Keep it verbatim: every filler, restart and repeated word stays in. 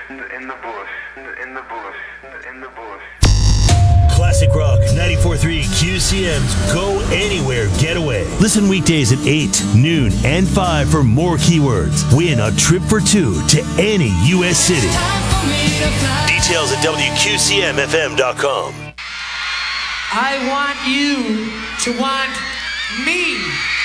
in the bush, in the bush, in the bush. Classic Rock ninety-four point three Q C M's Go Anywhere Getaway. Listen weekdays at eight, noon, and five for more keywords. Win a trip for two to any U S city. Details at W Q C M F M dot com. I want you to want me.